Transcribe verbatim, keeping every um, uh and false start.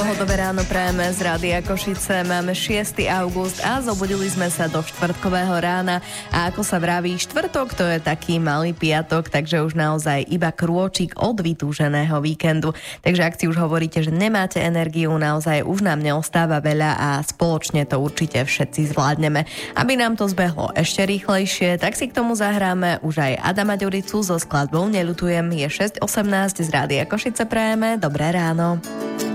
Pohodové ráno prajeme z Rádia Košice. Máme šiesteho august a zobudili sme sa do štvrtkového rána. A ako sa vraví, štvrtok to je taký malý piatok, takže už naozaj iba krôčik od vytúženého víkendu. Takže ak si už hovoríte, že nemáte energiu, naozaj už nám neostáva veľa a spoločne to určite všetci zvládneme. Aby nám to zbehlo ešte rýchlejšie, tak si k tomu zahráme už aj Adama Ďuricu so skladbou Neľutujem. Je šesť osemnásť z Rádia Košice prajeme. Dobré ráno.